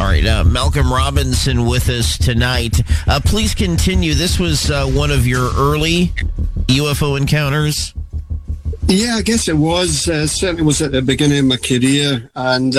All right, Malcolm Robinson with us tonight. Please continue. This was one of your early UFO encounters? Yeah, I guess it was. Certainly was at the beginning of my career. And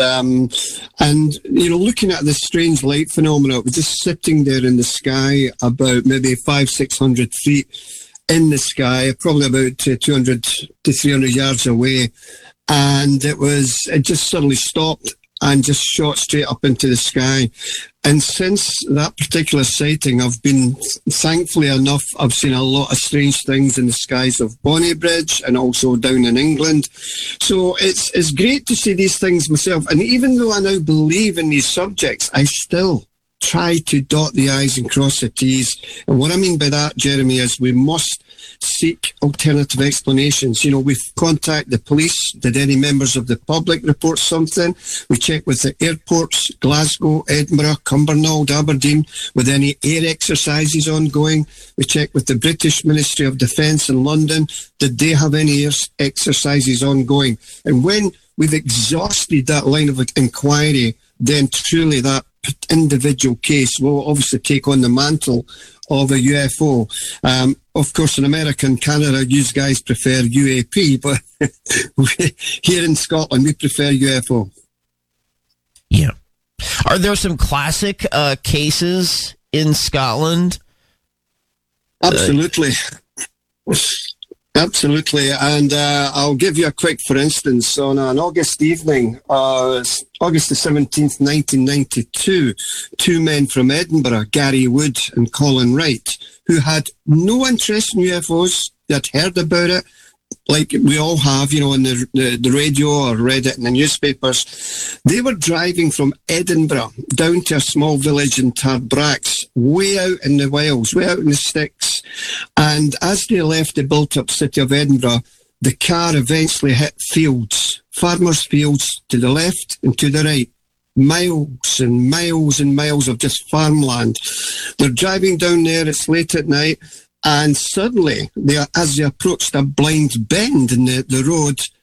looking at this strange light phenomenon, it was just sitting there in the sky about maybe 500-600 feet in the sky, probably about 200 to 300 yards away. And it just suddenly stopped and just shot straight up into the sky. And since that particular sighting, I've been, thankfully enough, I've seen a lot of strange things in the skies of Bonnybridge and also down in England. So it's great to see these things myself. And even though I now believe in these subjects, I still try to dot the I's and cross the T's. And what I mean by that, Jeremy, is we must seek alternative explanations. We've contacted the police. Did any members of the public report something? We check with the airports, Glasgow, Edinburgh, Cumbernauld, Aberdeen, with any air exercises ongoing. We check with the British Ministry of Defence in London. Did they have any air exercises ongoing? And when we've exhausted that line of inquiry, then truly that individual case will obviously take on the mantle of a UFO. Of course, in America and Canada, you guys prefer UAP, but here in Scotland, we prefer UFO. Yeah. Are there some classic cases in Scotland? Absolutely. Absolutely, and I'll give you a quick for instance. On an August evening, August the 17th, 1992, two men from Edinburgh, Gary Wood and Colin Wright, who had no interest in UFOs, they had heard about it, like we all have, on the radio or read it in the newspapers. They were driving from Edinburgh down to a small village in Tarbrax, way out in the wilds, way out in the sticks. And as they left the built-up city of Edinburgh, the car eventually hit fields, farmers' fields to the left and to the right. Miles and miles and miles of just farmland. They're driving down there, it's late at night, and suddenly, as they approached a blind bend in the road,